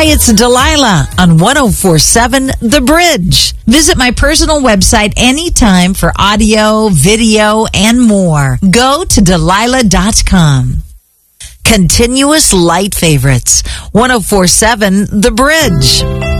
Hi, it's Delilah on 104.7 The Bridge. Visit my personal website anytime for audio, video, and more. Go to Delilah.com. Continuous light favorites. 104.7 The Bridge.